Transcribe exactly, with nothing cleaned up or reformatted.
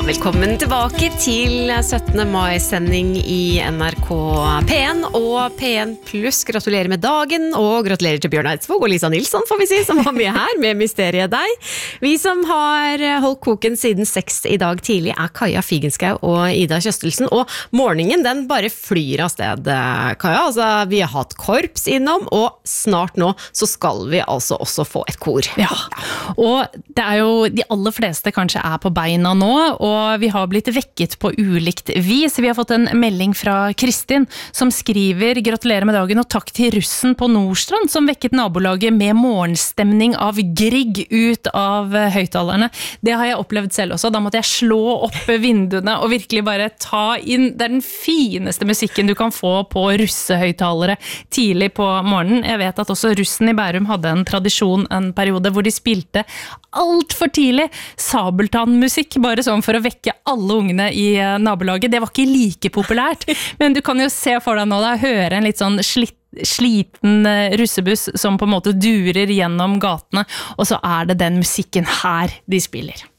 velkommen tilbake til syttende mai-sending i N R K P en og P en Pluss. Gratulerer med dagen, og gratulerer til Bjørn Eidsvåg og Lisa Nilsson, får vi si, som var med her med Mysteriet deg. Vi som har holdt koken siden seks i dag tidlig er Kaja Figenschou og Ida Kjøstelsen, og morgenen den bare flyr av sted, Kaja. Altså, vi har hatt korps innom, og snart nå så skal vi altså også få et kor. Ja, og det er jo de aller fleste kanskje er på beina nå, og vi har blitt vekket på ulikt vis. Vi har fått en melding fra Kristin som skriver: gratulerer med dagen og takk til russen på Nordstrand som vekket nabolaget med morgenstemning av Grieg ut av høyttalerne. Det har jeg opplevd selv også. Da måtte jeg slå opp vinduene og virkelig bare ta inn. Det er den fineste musikken du kan få på russehøyttalere tidlig på morgenen. Jeg vet at også russen i Bærum hadde en tradisjon en periode hvor de spilte alt for tidlig Sabeltann-musikk, bare sånn for å vekke alle ungene i nabolaget. Det var ikke like populært, men du kan jo se for deg nå da, høre en litt sånn slitt sliten russebuss som på en måte durer gjennom gatene, og så er det den musikken her de spiller.